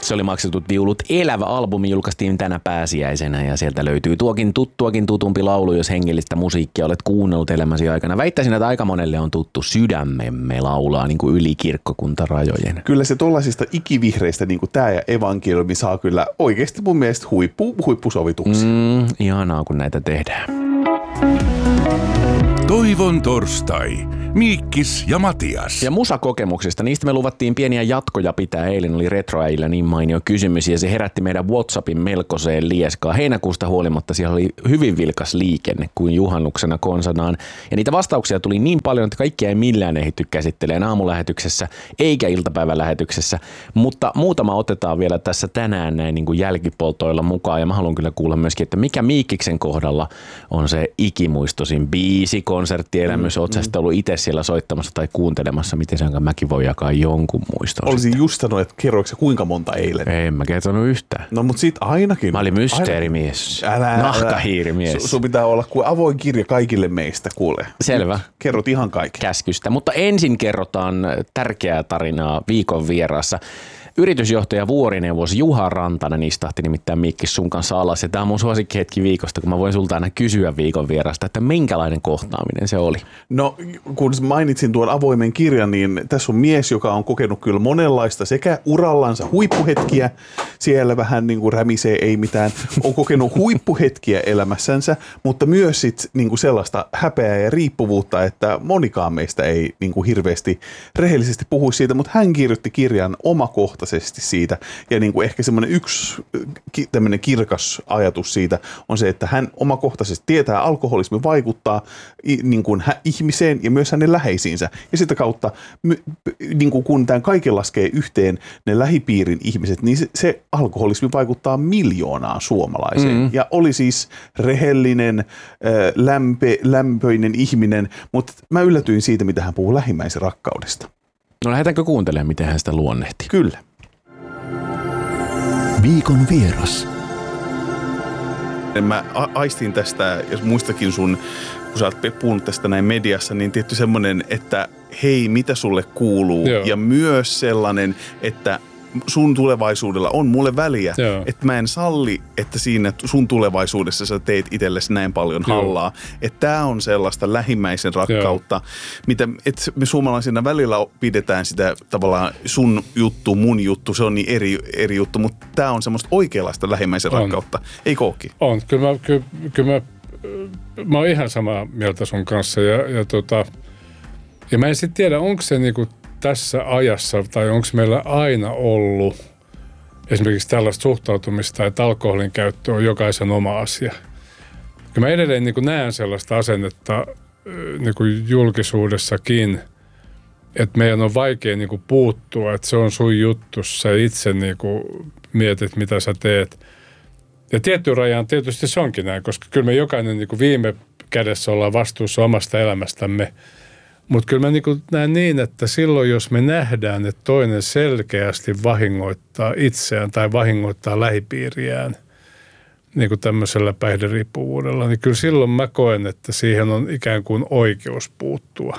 Se oli Maksetut viulut. Elävä albumi julkaistiin tänä pääsiäisenä ja sieltä löytyy tuokin tutumpi laulu, jos hengellistä musiikkia olet kuunnellut elämäsi aikana. Väittäisin, että aika monelle on tuttu Sydämemme laulaa niin kuin yli kirkkokuntarajojen. Kyllä se tuollaisista ikivihreistä niin kuin tämä ja evankeliumi saa kyllä oikeasti mun mielestä huippusovituksia. Ihanaa, kun näitä tehdään. Toivon torstai. Miikkis ja Matias. Ja musakokemuksista, niistä me luvattiin pieniä jatkoja pitää. Eilen oli Retroäijillä niin mainio kysymys ja se herätti meidän WhatsAppin melkoiseen lieskaan. Heinäkuusta huolimatta siellä oli hyvin vilkas liikenne kuin juhannuksena konsanaan. Ja niitä vastauksia tuli niin paljon, että kaikkia ei millään ehditty käsittelemään aamulähetyksessä eikä iltapäivälähetyksessä. Mutta muutama otetaan vielä tässä tänään näin niin kuin jälkipoltoilla mukaan. Ja mä haluan kyllä kuulla myöskin, että mikä Miikkiksen kohdalla on se ikimuistoisin biisi, konserttielämys. Oot sä sitten ollut itse siellä soittamassa tai kuuntelemassa, miten sen mäkin voi jakaa jonkun muiston. Olisin just sanonut, että kerroiko kuinka monta eilen? En mä kertonut yhtään. No mut sit ainakin. Mä olin mysteerimies. Nahkahiirimies. Sun pitää olla kuin avoin kirja kaikille meistä, kuule. Selvä. Nyt kerrot ihan kaikki. Käskystä. Mutta ensin kerrotaan tärkeää tarinaa viikon vieraassa. Yritysjohtaja vuorineuvos Juha Rantanen istahti nimittäin Miikkis sun kanssa alas. Ja tämä on mun suosikkihetki viikosta, kun mä voin sulta aina kysyä viikon vierasta, että minkälainen kohtaaminen se oli? No, kun mainitsin tuon avoimen kirjan, niin tässä on mies, joka on kokenut kyllä monenlaista sekä urallansa huippuhetkiä, siellä vähän niin kuin rämisee, ei mitään, on kokenut huippuhetkiä elämässänsä, mutta myös sit niin kuin sellaista häpeää ja riippuvuutta, että monikaan meistä ei niin kuin hirveästi rehellisesti puhu siitä, mutta hän kirjoitti kirjan omakohtaisesti siitä. Ja niin kuin ehkä semmoinen yksi tämmöinen kirkas ajatus siitä on se, että hän omakohtaisesti tietää, alkoholismi vaikuttaa niin kuin ihmiseen ja myös hänen läheisiinsä. Ja sitä kautta, niin kuin kun tämän kaiken laskee yhteen ne lähipiirin ihmiset, niin se alkoholismi vaikuttaa miljoonaan suomalaiseen. Ja oli siis rehellinen, lämpöinen ihminen, mutta mä yllätyin siitä, mitä hän puhuu lähimmäisen rakkaudesta. No lähdetäänkö kuuntelemaan, miten hän sitä luonnehti? Kyllä. Viikon vieras. Mä aistin tästä, jos muistakin sun, kun sä oot puhunut tästä näin mediassa, niin tietty semmoinen, että hei, mitä sulle kuuluu? Joo. Ja myös sellainen, että sun tulevaisuudella on mulle väliä, että mä en salli, että siinä sun tulevaisuudessa sä teet itsellesi näin paljon hallaa. Että tää on sellaista lähimmäisen rakkautta, mitä et me suomalaisina välillä pidetään sitä tavallaan sun juttu, mun juttu, se on niin eri juttu, mutta tää on semmoista oikeanlaista lähimmäisen rakkautta. Ei kookki? On. Kyllä mä oon ihan samaa mieltä sun kanssa ja mä en sitten tiedä, onko se niinku tässä ajassa, tai onko meillä aina ollut esimerkiksi tällaista suhtautumista, että alkoholin käyttö on jokaisen oma asia. Ja mä edelleen niin kuin näen sellaista asennetta niin kuin julkisuudessakin, että meidän on vaikea niin kuin puuttua, että se on sun juttu, sä itse niin kuin mietit, mitä sä teet. Ja tiettyyn rajaan tietysti se onkin näin, koska kyllä me jokainen niin kuin viime kädessä ollaan vastuussa omasta elämästämme. Mutta kyllä mä näen niin, että silloin jos me nähdään, että toinen selkeästi vahingoittaa itseään tai vahingoittaa lähipiiriään niin kuin tämmöisellä päihderiippuvuudella, niin kyllä silloin mä koen, että siihen on ikään kuin oikeus puuttua.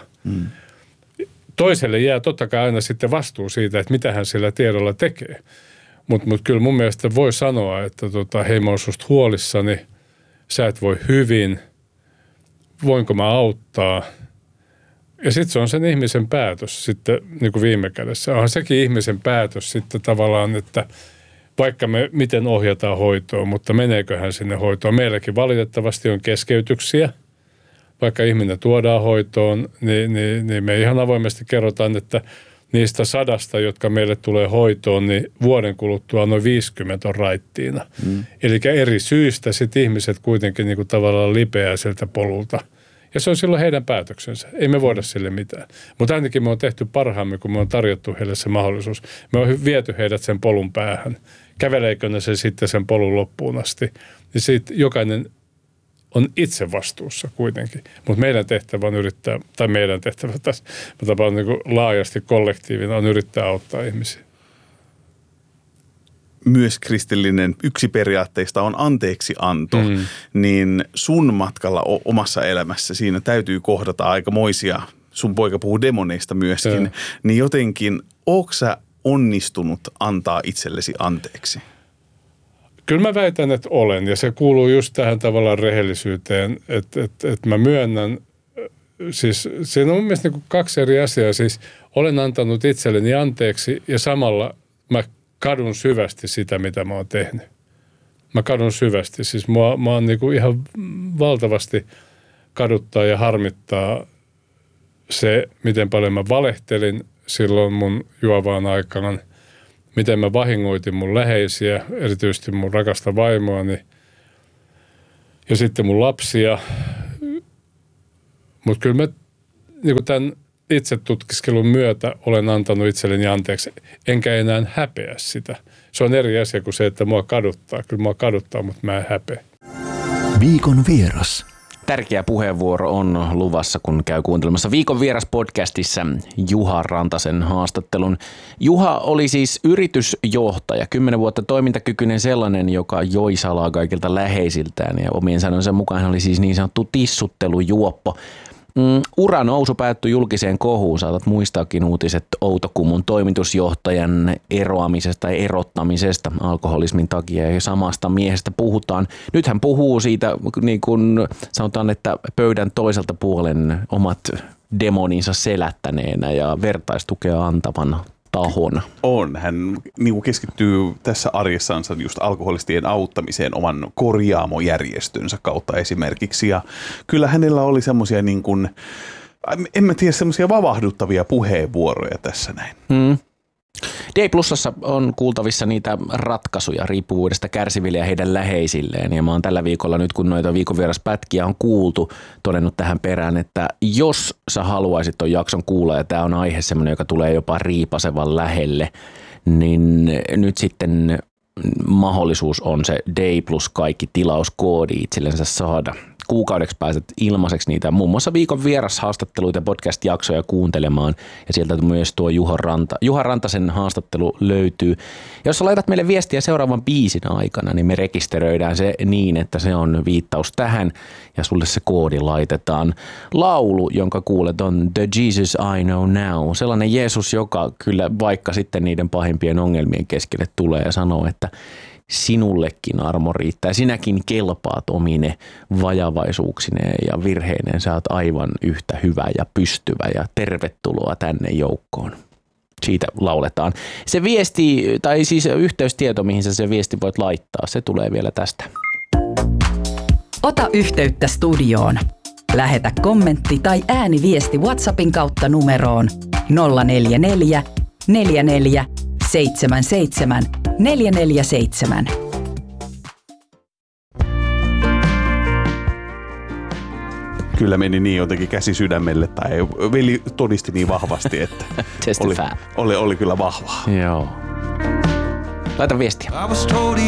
Toiselle jää totta kai aina sitten vastuu siitä, että mitä hän sillä tiedolla tekee. Mutta kyllä mun mielestä voi sanoa, että hei, mä oon susta huolissani, sä et voi hyvin, voinko mä auttaa? Ja sitten se on sen ihmisen päätös sitten niin kuin viime kädessä. Onhan sekin ihmisen päätös sitten tavallaan, että vaikka me miten ohjataan hoitoon, mutta meneeköhän sinne hoitoon. Meilläkin valitettavasti on keskeytyksiä. Vaikka ihminen tuodaan hoitoon, niin me ihan avoimesti kerrotaan, että niistä 100, jotka meille tulee hoitoon, niin vuoden kuluttua noin 50 on raittiina. Eli eri syistä sitten ihmiset kuitenkin niin kuin tavallaan lipeää sieltä polulta. Ja se on silloin heidän päätöksensä. Ei me voida sille mitään. Mutta ainakin me on tehty parhaamme, kun me on tarjottu heille se mahdollisuus. Me on viety heidät sen polun päähän. Käveleekö ne se sitten sen polun loppuun asti? Niin siitä jokainen on itse vastuussa kuitenkin. Mutta meidän tehtävä on yrittää, tai meidän tehtävä tässä, mä tapaan niin kuin laajasti kollektiivina, on yrittää auttaa ihmisiä. Myös kristillinen yksi periaatteista on anteeksianto, niin sun matkalla omassa elämässä siinä täytyy kohdata aikamoisia, sun poika puhuu demoneista myöskin, niin jotenkin ootko sä onnistunut antaa itsellesi anteeksi? Kyllä mä väitän, että olen, ja se kuuluu just tähän tavallaan rehellisyyteen, että mä myönnän, siis siinä on mun mielestä niin 2 eri asiaa, siis olen antanut itselleni anteeksi ja samalla mä kadun syvästi sitä, mitä mä oon tehnyt. Mä kadun syvästi, siis mä oon niin kuin ihan valtavasti kaduttaa ja harmittaa se, miten paljon mä valehtelin silloin mun juovaan aikaan, miten mä vahingoitin mun läheisiä, erityisesti mun rakasta vaimoani ja sitten mun lapsia. Mutta kyllä mä niin tämän itsetutkiskelun myötä olen antanut itselleni anteeksi, enkä enää häpeä sitä. Se on eri asia kuin se, että mua kaduttaa. Kyllä mua kaduttaa, mutta mä en häpeä. Viikon vieras. Tärkeä puheenvuoro on luvassa, kun käy kuuntelemassa Viikon vieras podcastissa Juha Rantasen haastattelun. Juha oli siis yritysjohtaja, 10 vuotta toimintakykyinen sellainen, joka joi salaa kaikilta läheisiltään ja omien sanojensa mukaan hän oli siis niin sanottu tissuttelujuoppo. Uranousu päättyi julkiseen kohuun. Saatat muistaakin uutiset Outokummun toimitusjohtajan eroamisesta ja erottamisesta alkoholismin takia ja samasta miehestä puhutaan. Nyt hän puhuu siitä, niin kuin sanotaan, että pöydän toiselta puolen omat demoninsa selättäneenä ja vertaistukea antavana tahona. On. Hän niin kuin keskittyy tässä arjessansa just alkoholistien auttamiseen oman korjaamojärjestönsä kautta esimerkiksi. Ja kyllä hänellä oli semmoisia niin kuin, en mä tiedä, semmoisia vavahduttavia puheenvuoroja tässä näin. D+:ssa on kuultavissa niitä ratkaisuja riippuvuudesta kärsiville ja heidän läheisilleen. Ja mä oon tällä viikolla nyt, kun noita viikon vieraspätkiä on kuultu, todennut tähän perään, että jos sä haluaisit ton jakson kuulla, ja tää on aihe semmoinen, joka tulee jopa riipasevan lähelle, niin nyt sitten mahdollisuus on se D+ kaikki tilauskoodi itsellensä saada. Kuukaudeksi pääset ilmaiseksi niitä muun muassa viikon vierashaastatteluita ja podcast-jaksoja kuuntelemaan. Ja sieltä myös tuo Juha Rantasen haastattelu löytyy. Ja jos sä laitat meille viestiä seuraavan biisin aikana, niin me rekisteröidään se niin, että se on viittaus tähän. Ja sulle se koodi laitetaan. Laulu, jonka kuulet, on The Jesus I Know Now. Sellainen Jeesus, joka kyllä vaikka sitten niiden pahimpien ongelmien keskelle tulee ja sanoo, että sinullekin armo riittää. Sinäkin kelpaat omine vajavaisuuksineen ja virheineen. Sä oot aivan yhtä hyvä ja pystyvä ja tervetuloa tänne joukkoon. Siitä lauletaan. Se viesti, tai siis yhteystieto, mihin sä se viesti voit laittaa, se tulee vielä tästä. Ota yhteyttä studioon. Lähetä kommentti tai ääniviesti WhatsAppin kautta numeroon 044 44 77 447. Kyllä meni niin jotenkin käsi sydämelle tai veli todisti niin vahvasti, että oli kyllä vahvaa. Joo. Laita viestiä.